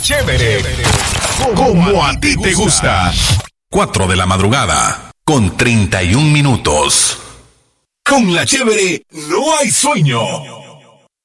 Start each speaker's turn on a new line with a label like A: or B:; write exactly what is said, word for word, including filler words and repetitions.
A: Chévere, como a ti te gusta. Cuatro de la madrugada, con treinta y un minutos. Con la chévere no hay sueño.